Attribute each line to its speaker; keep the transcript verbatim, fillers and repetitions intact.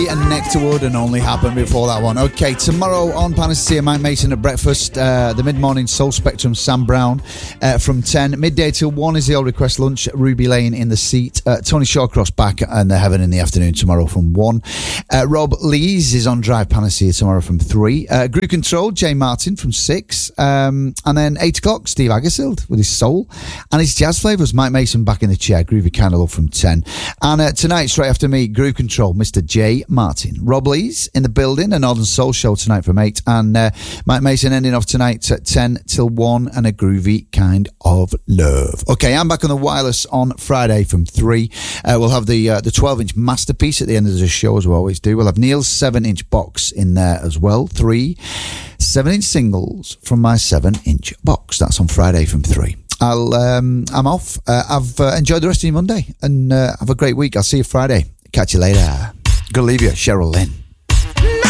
Speaker 1: And Nectarwood, and Only Happened before that one. Okay, tomorrow on Panacea, Mike Mason at breakfast, uh, the mid-morning Soul Spectrum, Sam Brown uh, from ten. Midday till one is the Old Request Lunch, Ruby Lane in the seat. Uh, Tony Shawcross back and the Heaven in the afternoon tomorrow from one. Uh, Rob Lees is on Drive Panacea tomorrow from three. Uh, Group Control, Jay Martin from six. Um, and then eight o'clock, Steve Agersild with his soul. And his jazz flavours, Mike Mason back in the chair, Groovy Kind of Love from ten. And uh, tonight, straight after me, Group Control, Mister Jay Martin. Rob Lees in the building, a Northern Soul show tonight from eight, and uh, Mike Mason ending off tonight at ten till one, and a groovy kind of love. Okay, I'm back on the wireless on Friday from three. Uh, we'll have the uh, the twelve inch masterpiece at the end of the show, as we always do. We'll have Neil's seven inch box in there as well. Three seven inch singles from my seven inch box. That's on Friday from three. I'll um, I'm off. Uh, I've uh, enjoyed the rest of your Monday, and uh, have a great week. I'll see you Friday. Catch you later. Gonna leave you, Cheryl Lynn.